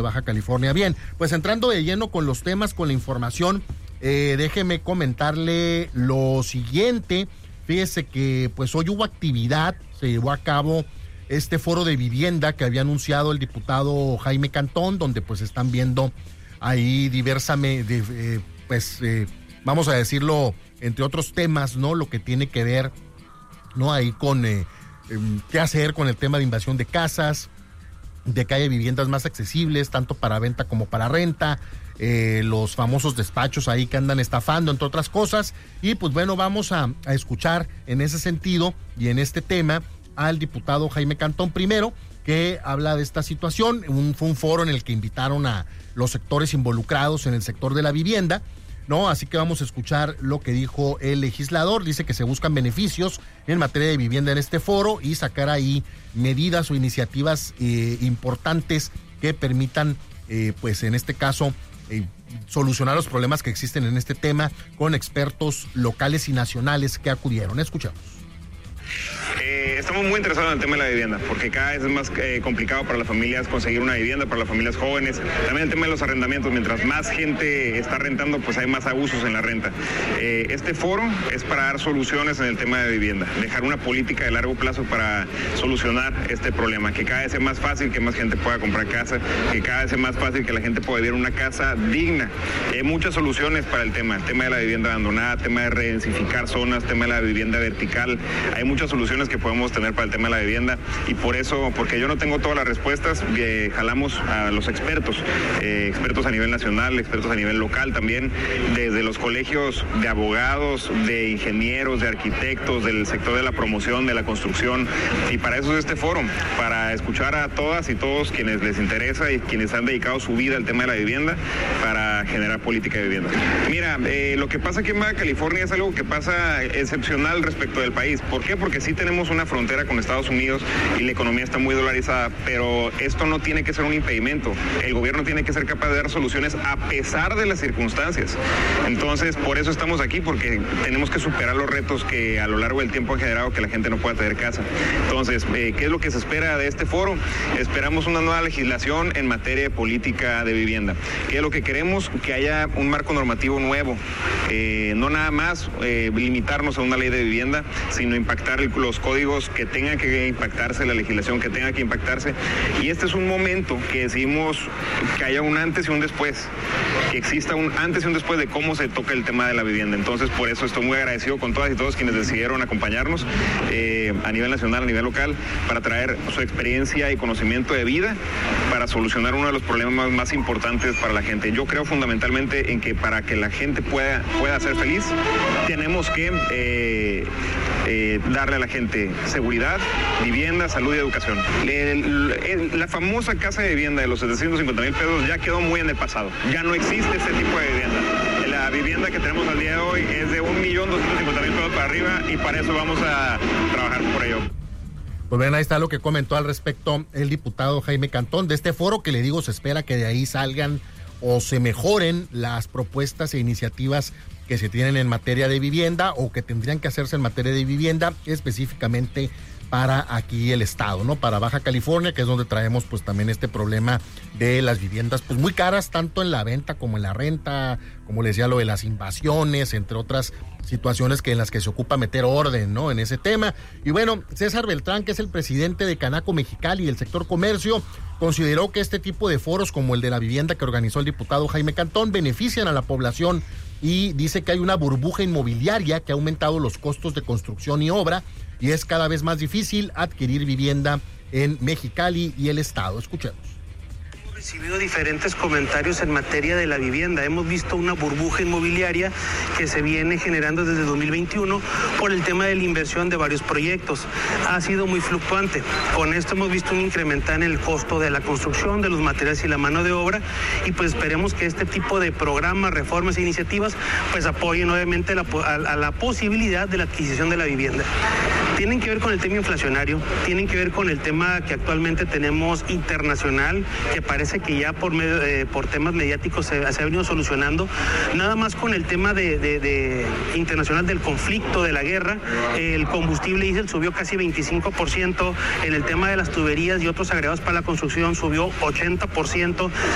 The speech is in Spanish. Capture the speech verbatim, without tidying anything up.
Baja California. Bien, pues entrando de lleno con los temas, con la información, eh, déjeme comentarle lo siguiente. Fíjese que pues hoy hubo actividad, se llevó a cabo este foro de vivienda que había anunciado el diputado Jaime Cantón, donde pues están viendo ahí diversamente, eh, pues eh, vamos a decirlo, entre otros temas, ¿no? Lo que tiene que ver, ¿no? Ahí con eh, eh, qué hacer con el tema de invasión de casas, de que haya viviendas más accesibles, tanto para venta como para renta, eh, los famosos despachos ahí que andan estafando, entre otras cosas. Y pues bueno, vamos a, a escuchar en ese sentido y en este tema al diputado Jaime Cantón primero, que habla de esta situación. Un, fue un foro en el que invitaron a los sectores involucrados en el sector de la vivienda, ¿no? Así que vamos a escuchar lo que dijo el legislador. Dice que se buscan beneficios en materia de vivienda en este foro y sacar ahí medidas o iniciativas eh, importantes que permitan, eh, pues en este caso, eh, solucionar los problemas que existen en este tema con expertos locales y nacionales que acudieron. Escuchamos. Eh, estamos muy interesados en el tema de la vivienda, porque cada vez es más eh, complicado para las familias conseguir una vivienda, para las familias jóvenes. También el tema de los arrendamientos, mientras más gente está rentando, pues hay más abusos en la renta. Eh, este foro es para dar soluciones en el tema de vivienda, dejar una política de largo plazo para solucionar este problema, que cada vez sea más fácil que más gente pueda comprar casa, que cada vez sea más fácil que la gente pueda vivir en una casa digna. Hay muchas soluciones para el tema, el tema de la vivienda abandonada, tema de redensificar zonas, tema de la vivienda vertical. Hay muchas soluciones que podemos tener para el tema de la vivienda, y por eso, porque yo no tengo todas las respuestas, eh, jalamos a los expertos, eh, expertos a nivel nacional, expertos a nivel local también, desde los colegios de abogados, de ingenieros, de arquitectos, del sector de la promoción, de la construcción, y para eso es este foro, para escuchar a todas y todos quienes les interesa y quienes han dedicado su vida al tema de la vivienda para generar política de vivienda. Mira, eh, lo que pasa aquí en Baja California es algo que pasa excepcional respecto del país. ¿Por qué? Porque sí tenemos una frontera con Estados Unidos y la economía está muy dolarizada, pero esto no tiene que ser un impedimento. El gobierno tiene que ser capaz de dar soluciones a pesar de las circunstancias. Entonces, por eso estamos aquí, porque tenemos que superar los retos que a lo largo del tiempo han generado que la gente no pueda tener casa. Entonces, eh, ¿qué es lo que se espera de este foro? Esperamos una nueva legislación en materia de política de vivienda. ¿Qué es lo que queremos? Que haya un marco normativo nuevo. Eh, no nada más eh, limitarnos a una ley de vivienda, sino impactar los códigos que tengan que impactarse, la legislación que tenga que impactarse. Y este es un momento que decimos que haya un antes y un después, que exista un antes y un después de cómo se toca el tema de la vivienda. Entonces, por eso estoy muy agradecido con todas y todos quienes decidieron acompañarnos eh, a nivel nacional, a nivel local, para traer su experiencia y conocimiento de vida para solucionar uno de los problemas más importantes para la gente. Yo creo fundamentalmente en que para que la gente pueda, pueda ser feliz, tenemos que eh, eh, darle a la gente seguridad, vivienda, salud y educación. El, el, la famosa casa de vivienda de los setecientos cincuenta mil pesos ya quedó muy en el pasado. Ya no existe ese tipo de vivienda. La vivienda que tenemos al día de hoy es de un millón doscientos cincuenta mil pesos para arriba, y para eso vamos a trabajar por ello. Pues bien, ahí está lo que comentó al respecto el diputado Jaime Cantón de este foro, que le digo, se espera que de ahí salgan o se mejoren las propuestas e iniciativas que se tienen en materia de vivienda o que tendrían que hacerse en materia de vivienda específicamente para aquí el estado, ¿no? Para Baja California, que es donde traemos pues también este problema de las viviendas pues muy caras, tanto en la venta como en la renta, como les decía, lo de las invasiones, entre otras situaciones que en las que se ocupa meter orden, ¿no? En ese tema. Y bueno, César Beltrán, que es el presidente de Canaco Mexicali y el sector comercio, consideró que este tipo de foros como el de la vivienda que organizó el diputado Jaime Cantón benefician a la población, y dice que hay una burbuja inmobiliaria que ha aumentado los costos de construcción y obra, y es cada vez más difícil adquirir vivienda en Mexicali y el estado. Escuchemos. Hemos recibido diferentes comentarios en materia de la vivienda. Hemos visto una burbuja inmobiliaria que se viene generando desde dos mil veintiuno por el tema de la inversión de varios proyectos. Ha sido muy fluctuante. Con esto hemos visto un incremento en el costo de la construcción, de los materiales y la mano de obra, y pues esperemos que este tipo de programas, reformas e iniciativas pues apoyen obviamente la, a, a la posibilidad de la adquisición de la vivienda. Tienen que ver con el tema inflacionario, tienen que ver con el tema que actualmente tenemos internacional, que parece que ya por medio, eh, por temas mediáticos se, se ha venido solucionando. Nada más con el tema de, de, de internacional del conflicto, de la guerra, eh, el combustible diésel subió casi veinticinco por ciento, en el tema de las tuberías y otros agregados para la construcción subió ochenta por ciento.